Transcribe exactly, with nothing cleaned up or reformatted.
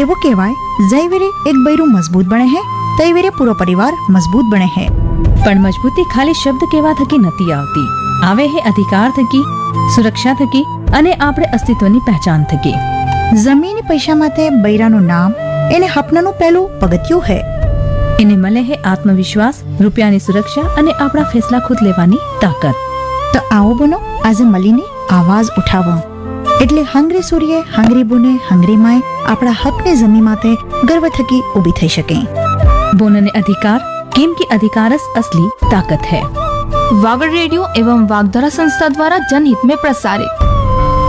एवो कहेवाय जय वेरे एक बૈરું मजबूत बने है तय वेरे पूरो परिवार मजबूत बने है। પણ મજબૂતી ખાલી શબ્દ કહેવા થકી નથી આવતી, આવે હે અધિકાર થકી, સુરક્ષા થકી અને આપણે અસ્તિત્વની પહેચાન થકી। जमीनी पैसा माथे बૈરાનું नाम એને હપનાનું પહેલું પગથિયું है। એને મળે હે આત્મવિશ્વાસ, રૂપિયાની સુરક્ષા અને આપણા ફેસલા ખુદ લેવાની તાકાત। તો આવો બનો આજે મળીને આવાજ ઉઠાવો, એટલે હંગરી સૂર્ય, હંગરી બુને, હંગરી માય આપણા હકની જમી માથે ગર્વ થકી ઊભી થઈ શકે। બોનને अधिकार केम की अधिकारस असली ताकत है। वागड़ रेडियो एवं वागधारा संस्था द्वारा जनहित में प्रसारित